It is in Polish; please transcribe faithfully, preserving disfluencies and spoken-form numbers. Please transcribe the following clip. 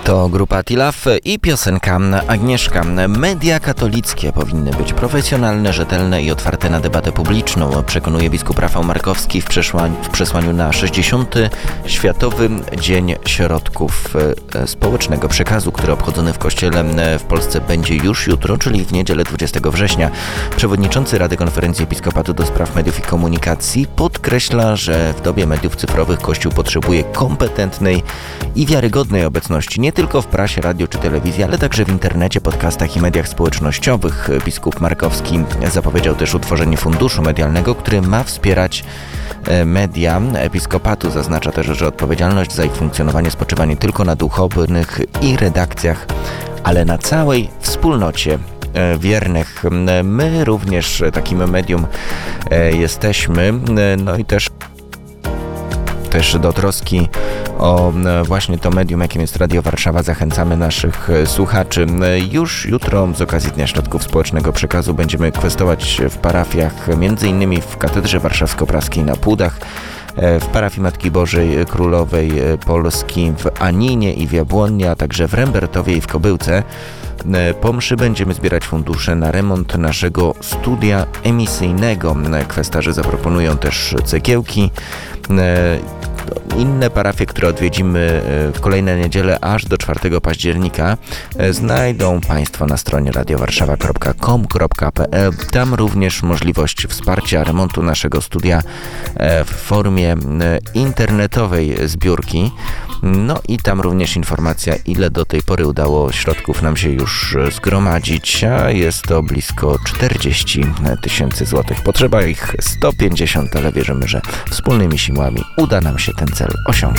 To grupa Tilaf i piosenka Agnieszka. Media katolickie powinny być profesjonalne, rzetelne i otwarte na debatę publiczną, przekonuje biskup Rafał Markowski w, przesłaniu, w przesłaniu na sześćdziesiąty Światowy Dzień Środków Społecznego Przekazu, który obchodzony w Kościele w Polsce będzie już jutro, czyli w niedzielę dwudziestego września. Przewodniczący Rady Konferencji Episkopatu do Spraw Mediów i Komunikacji podkreśla, że w dobie mediów cyfrowych Kościół potrzebuje kompetentnej i wiarygodnej obecności nie tylko w prasie, radiu czy telewizji, ale także w internecie, podcastach i mediach społecznościowych. Biskup Markowski zapowiedział też utworzenie funduszu medialnego, który ma wspierać media Episkopatu. Zaznacza też, że odpowiedzialność za ich funkcjonowanie spoczywa nie tylko na duchownych i redakcjach, ale na całej wspólnocie wiernych. My również takim medium jesteśmy, no i też Też do troski o właśnie to medium, jakim jest Radio Warszawa, zachęcamy naszych słuchaczy. Już jutro z okazji Dnia Środków Społecznego Przekazu będziemy kwestować w parafiach, między innymi w Katedrze Warszawsko-Praskiej na Płudach, w parafii Matki Bożej Królowej Polski w Aninie i w Jabłonnie, a także w Rembertowie i w Kobyłce. Po mszy będziemy zbierać fundusze na remont naszego studia emisyjnego. Kwestarze zaproponują też cegiełki. Inne parafie, które odwiedzimy w kolejne niedziele aż do czwartego października, znajdą Państwo na stronie radiowarszawa kropka com kropka p l. Tam również możliwość wsparcia remontu naszego studia w formie internetowej zbiórki. No i tam również informacja, ile do tej pory udało środków nam się już zgromadzić, a jest to blisko czterdzieści tysięcy złotych. Potrzeba ich sto pięćdziesiąt, ale wierzymy, że wspólnymi siłami uda nam się ten cel osiągnąć.